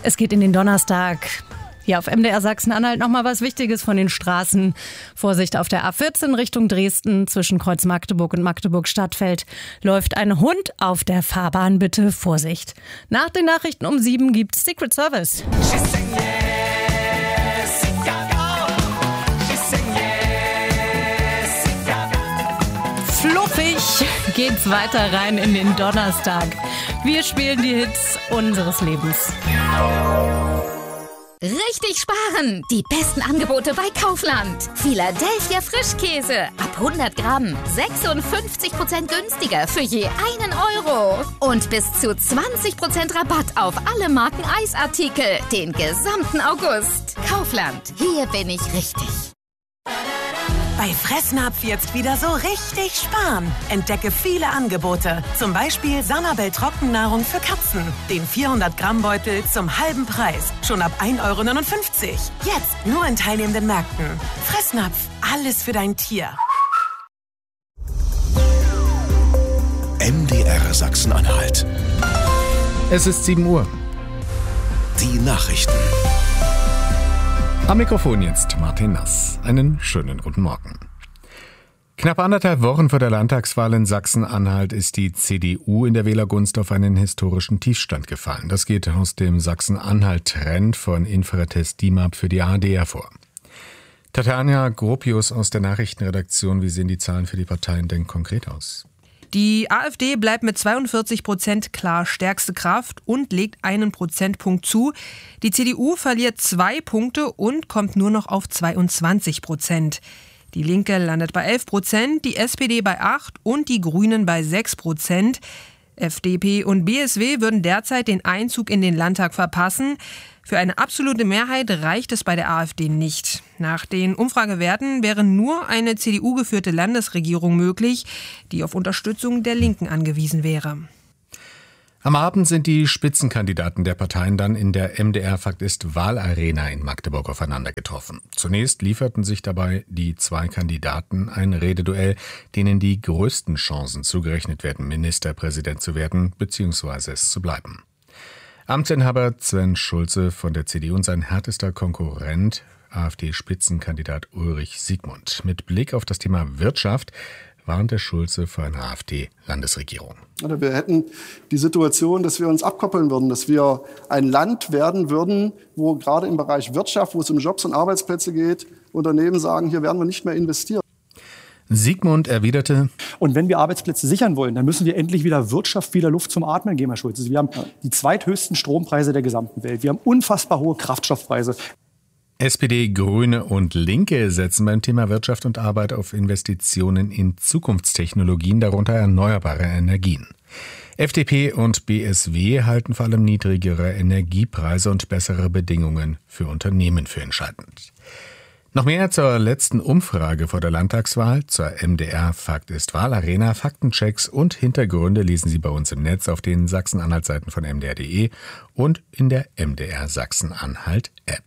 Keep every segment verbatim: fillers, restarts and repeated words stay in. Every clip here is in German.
Es geht in den Donnerstag. Hier auf M D R Sachsen-Anhalt nochmal was Wichtiges von den Straßen. Vorsicht auf der A vierzehn Richtung Dresden zwischen Kreuz Magdeburg und Magdeburg-Stadtfeld. Läuft ein Hund auf der Fahrbahn, bitte Vorsicht. Nach den Nachrichten um sieben gibt's Secret Service. Fluffig geht's weiter rein in den Donnerstag. Wir spielen die Hits unseres Lebens. Richtig sparen! Die besten Angebote bei Kaufland. Philadelphia Frischkäse. Ab hundert Gramm. sechsundfünfzig Prozent günstiger für je einen Euro. Und bis zu zwanzig Prozent Rabatt auf alle Marken Eisartikel. Den gesamten August. Kaufland. Hier bin ich richtig. Bei Fressnapf jetzt wieder so richtig sparen. Entdecke viele Angebote. Zum Beispiel Sanabel Trockennahrung für Katzen. Den vierhundert Gramm Beutel zum halben Preis. Schon ab ein Euro neunundfünfzig. Jetzt nur in teilnehmenden Märkten. Fressnapf. Alles für dein Tier. M D R Sachsen-Anhalt. Es ist sieben Uhr. Die Nachrichten. Am Mikrofon jetzt Martin Nass. Einen schönen guten Morgen. Knapp anderthalb Wochen vor der Landtagswahl in Sachsen-Anhalt ist die C D U in der Wählergunst auf einen historischen Tiefstand gefallen. Das geht aus dem Sachsen-Anhalt-Trend von Infratest D I M A P für die A R D hervor. Tatjana Gropius aus der Nachrichtenredaktion, wie sehen die Zahlen für die Parteien denn konkret aus? Die AfD bleibt mit zweiundvierzig Prozent klar stärkste Kraft und legt einen Prozentpunkt zu. Die C D U verliert zwei Punkte und kommt nur noch auf zweiundzwanzig Prozent. Die Linke landet bei elf Prozent, die S P D bei acht und die Grünen bei sechs Prozent. F D P und B S W würden derzeit den Einzug in den Landtag verpassen. Für eine absolute Mehrheit reicht es bei der AfD nicht. Nach den Umfragewerten wäre nur eine C D U-geführte Landesregierung möglich, die auf Unterstützung der Linken angewiesen wäre. Am Abend sind die Spitzenkandidaten der Parteien dann in der M D R Fakt ist Wahlarena in Magdeburg aufeinander getroffen. Zunächst lieferten sich dabei die zwei Kandidaten ein Rededuell, denen die größten Chancen zugerechnet werden, Ministerpräsident zu werden bzw. es zu bleiben. Amtsinhaber Sven Schulze von der C D U und sein härtester Konkurrent, AfD-Spitzenkandidat Ulrich Siegmund. Mit Blick auf das Thema Wirtschaft warnte Schulze vor einer AfD-Landesregierung. Wir hätten die Situation, dass wir uns abkoppeln würden, dass wir ein Land werden würden, wo gerade im Bereich Wirtschaft, wo es um Jobs und Arbeitsplätze geht, Unternehmen sagen, hier werden wir nicht mehr investieren. Siegmund erwiderte: Und wenn wir Arbeitsplätze sichern wollen, dann müssen wir endlich wieder Wirtschaft, wieder Luft zum Atmen geben, Herr Schulze. Wir haben die zweithöchsten Strompreise der gesamten Welt. Wir haben unfassbar hohe Kraftstoffpreise. S P D, Grüne und Linke setzen beim Thema Wirtschaft und Arbeit auf Investitionen in Zukunftstechnologien, darunter erneuerbare Energien. F D P und B S W halten vor allem niedrigere Energiepreise und bessere Bedingungen für Unternehmen für entscheidend. Noch mehr zur letzten Umfrage vor der Landtagswahl, zur M D R Fakt ist Wahlarena, Faktenchecks und Hintergründe lesen Sie bei uns im Netz auf den Sachsen-Anhalt-Seiten von M D R punkt de und in der M D R Sachsen-Anhalt-App.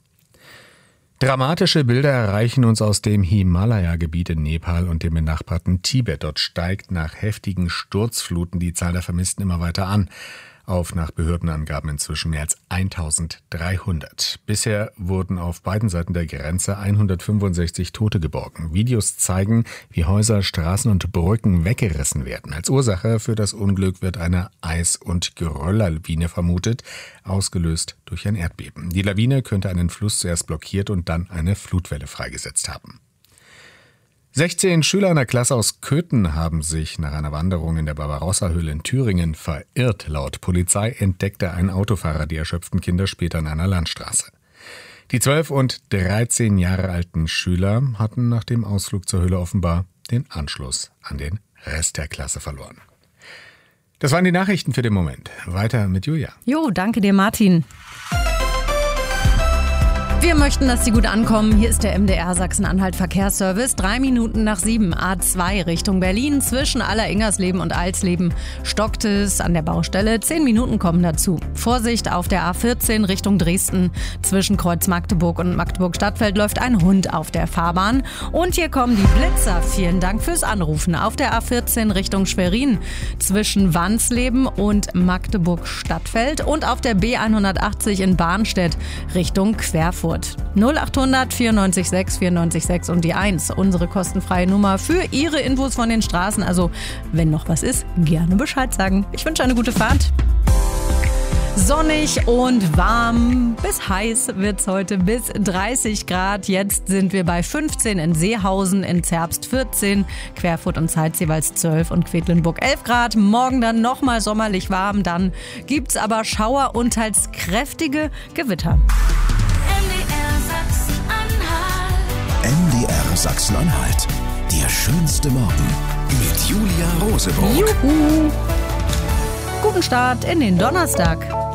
Dramatische Bilder erreichen uns aus dem Himalaya-Gebiet in Nepal und dem benachbarten Tibet. Dort steigt nach heftigen Sturzfluten die Zahl der Vermissten immer weiter an. Auf nach Behördenangaben inzwischen mehr als eintausenddreihundert. Bisher wurden auf beiden Seiten der Grenze hundertfünfundsechzig Tote geborgen. Videos zeigen, wie Häuser, Straßen und Brücken weggerissen werden. Als Ursache für das Unglück wird eine Eis- und Gerölllawine vermutet, ausgelöst durch ein Erdbeben. Die Lawine könnte einen Fluss zuerst blockiert und dann eine Flutwelle freigesetzt haben. sechzehn Schüler einer Klasse aus Köthen haben sich nach einer Wanderung in der Barbarossa-Höhle in Thüringen verirrt. Laut Polizei entdeckte ein Autofahrer die erschöpften Kinder später an einer Landstraße. Die zwölf und dreizehn Jahre alten Schüler hatten nach dem Ausflug zur Höhle offenbar den Anschluss an den Rest der Klasse verloren. Das waren die Nachrichten für den Moment. Weiter mit Julia. Jo, danke dir, Martin. Wir möchten, dass Sie gut ankommen. Hier ist der M D R Sachsen-Anhalt Verkehrsservice. Drei Minuten nach sieben, A zwei Richtung Berlin. Zwischen Aller-Ingersleben und Alsleben stockt es an der Baustelle. Zehn Minuten kommen dazu. Vorsicht auf der A vierzehn Richtung Dresden. Zwischen Kreuz Magdeburg und Magdeburg-Stadtfeld läuft ein Hund auf der Fahrbahn. Und hier kommen die Blitzer. Vielen Dank fürs Anrufen. Auf der A vierzehn Richtung Schwerin. Zwischen Wansleben und Magdeburg-Stadtfeld. Und auf der B hundertachtzig in Barnstedt Richtung Querfurt. null achthundert vierundneunzig sechs vierundneunzig sechs und die eins. Unsere kostenfreie Nummer für Ihre Infos von den Straßen. Also, wenn noch was ist, gerne Bescheid sagen. Ich wünsche eine gute Fahrt. Sonnig und warm, bis heiß wird's heute, bis dreißig Grad. Jetzt sind wir bei fünfzehn in Seehausen, in Zerbst vierzehn, Querfurt und Zeitz jeweils zwölf und Quedlinburg elf Grad. Morgen dann nochmal sommerlich warm, dann gibt's aber Schauer und teils kräftige Gewitter. M D R Sachsen-Anhalt. Der schönste Morgen mit Julia Rosebrot. Juhu. Guten Start in den Donnerstag.